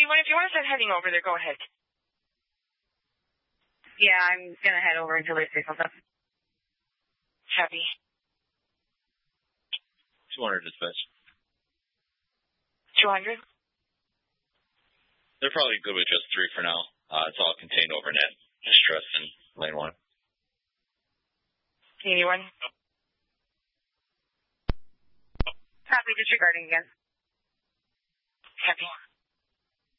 91, if you want to start heading over there, go ahead. Yeah, I'm going to head over until they say something. Copy. 200 dispatch. 200? They're probably good with just 3 for now. It's all contained over net. Distress in lane 1. 81. Copy, disregarding again. Copy.